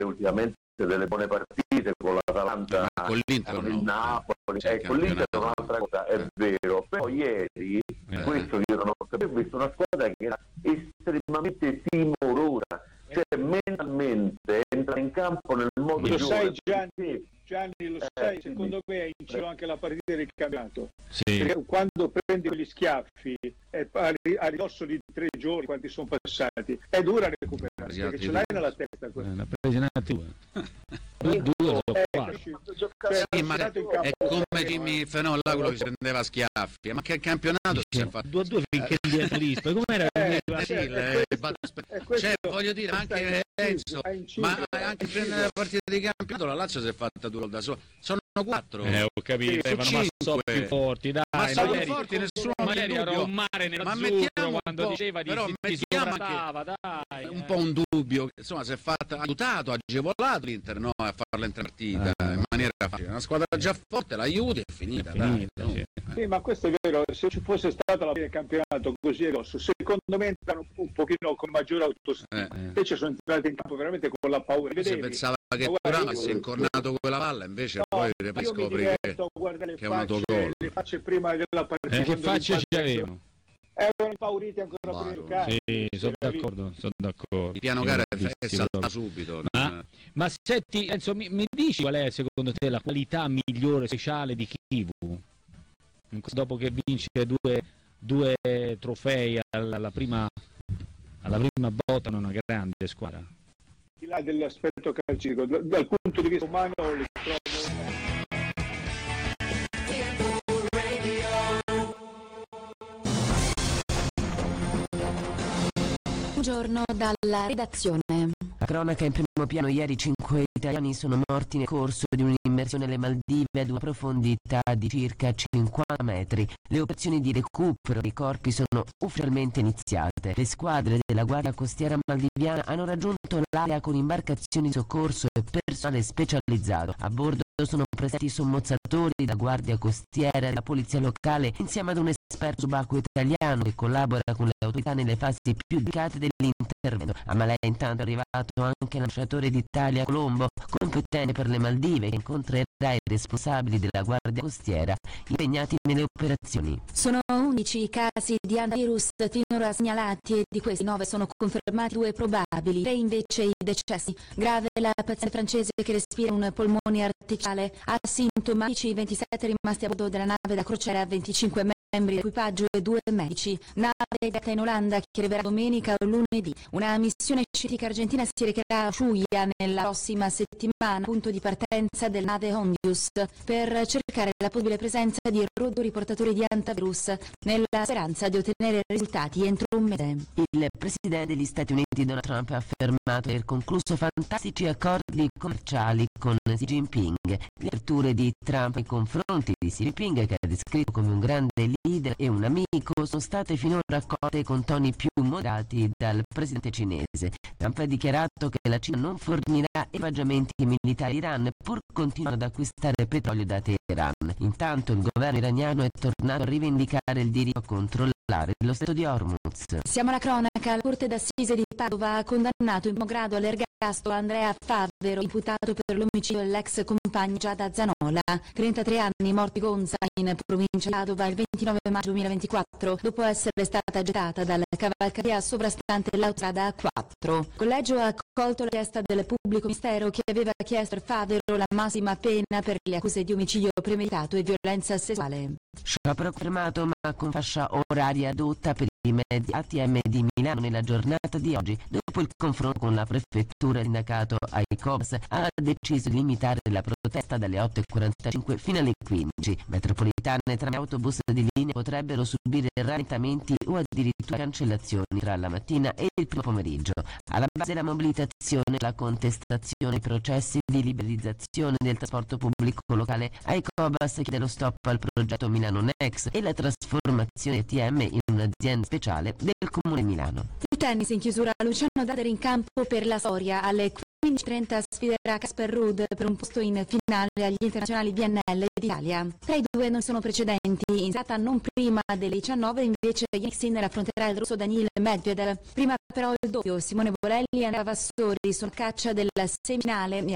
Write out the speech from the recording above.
ultimamente delle buone partite con l'Atalanta, con l'Inter, con il Napoli, con l'Inter è un'altra cosa, è vero, però ieri questo io non ho capito, ho visto una squadra che era estremamente timorosa, cioè mentalmente entra in campo nel modo lo giusto. sai Gianni, lo sai, secondo me è in giro anche la partita del campionato, perché quando prendi quegli schiaffi a ridosso di 3 giorni, quanti sono passati, è dura recuperare, perché ce l'hai nella testa una presa sì, ma è come Jimmy Fenol, quello che si prendeva schiaffi, ma che campionato si è fatto 2-2 finché dietro l'Ispo, com'era? Cioè, voglio dire, anche Enzo, ma anche prendere la partita di campionato la Lazio si è fatta 2 gol da sola, sono 4. Ho capito, ma sono più forti, dai, ma sono forti, nessuno magari era un mare nell'azzurro quando diceva però di mettiamo anche un po' un dubbio, insomma si è fatta, ha aiutato, ha agevolato l'Inter, no, a farla in partita in maniera facile, una squadra già forte l'aiuti, è finita, sì, ma questo è vero, se ci fosse stata la fine del campionato così grosso, secondo me entrano un pochino con maggiore autostima, invece sono entrati in campo veramente con la paura. Si pensava che Thuram avesse incornato quella palla, invece poi scopri che è un autogol. Le facce prima della partita, che facce c'avevano? Erano impauriti ancora prima di giocare. Sì, sono d'accordo. Il piano gara è saltato subito. Ma senti, Enzo, mi dici qual è secondo te la qualità migliore speciale di Chivu? Dopo che vince due trofei alla prima botta, in una grande squadra. Al di là dell'aspetto calcistico, dal punto di vista umano li trovo. Buongiorno dalla redazione. La cronaca in primo piano: ieri 5 italiani sono morti nel corso di un'immersione alle Maldive ad una profondità di circa 50 metri. Le operazioni di recupero dei corpi sono ufficialmente iniziate. Le squadre della Guardia Costiera Maldiviana hanno raggiunto l'area con imbarcazioni di soccorso e personale specializzato. A bordo sono presenti sommozzatori della Guardia Costiera e della Polizia Locale, insieme ad un esperto subacqueo italiano che collabora con le autorità nelle fasi più delicate dell'intervento. A Malé intanto è arrivato anche l'ambasciatore d'Italia Colombo, competente per le Maldive, che incontrerà i responsabili della Guardia Costiera impegnati nelle operazioni. Sono 11 i casi di antivirus finora segnalati e di questi 9 sono confermati 2 probabili, 3 invece i decessi. Grave la paziente francese che respira un polmone artificiale, asintomatici 27 rimasti a bordo della nave da crociera, 25 membri dell'equipaggio e 2 medici. Nave data in Olanda che arriverà domenica o lunedì. Una missione scientifica argentina si recherà a Ushuaia nella prossima settimana, punto di partenza del nave Hondius, per cercare la possibile presenza di riportatori di antivirus, nella speranza di ottenere risultati entro un mese. Il presidente degli Stati Uniti Donald Trump ha affermato di aver concluso fantastici accordi commerciali con Xi Jinping. Le aperture di Trump nei confronti di Xi Jinping, che ha descritto come un grande leader e un amico, sono state finora raccolte con toni più moderati dal presidente cinese. Trump ha dichiarato che la Cina non fornirà equipaggiamenti militari all'Iran, pur continuando ad acquistare petrolio da Teheran. Intanto il governo iraniano è tornato a rivendicare il diritto a controllare lo stretto di Hormuz. Siamo alla cronaca. La Corte d'Assise di Padova ha condannato in primo grado all'ergastolo Andrea Favero, imputato per l'omicidio dell'ex compagna Giada Zanola, 33 anni, morto a Gonza, in provincia di Padova, il 29 maggio 2024, dopo essere stata gettata dalla cavalcavia sovrastante l'autostrada A4. Il collegio ha accolto la richiesta del pubblico ministero, che aveva chiesto a Favero la massima pena per le accuse di omicidio premeditato e violenza sessuale. Sciopero fermato ma con fascia oraria adotta per i mezzi ATM di Milano nella giornata di oggi. Dopo il confronto con la prefettura, il sindacato AICOBS ha deciso di limitare la protesta dalle 8:45 fino alle 15. Metropolitane e tram autobus di linea potrebbero subire rallentamenti o addirittura cancellazioni tra la mattina e il primo pomeriggio. Alla base della mobilitazione, la contestazione ai processi di liberalizzazione del trasporto pubblico locale. AICOBS chiede lo stop al progetto Milano Next e la trasformazione ATM in un'azienda speciale del Comune Milano. Il tennis in chiusura, Luciano Dader in campo per la Soria alle 15:30 sfiderà Casper Ruud per un posto in finale agli internazionali VNL d'Italia. Tra i due non sono precedenti. In serata non prima delle 19 invece Jannik Sinner affronterà il russo Daniil Medvedev. Prima però il doppio. Simone Bolelli e Andrea Vassori sono a caccia della semifinale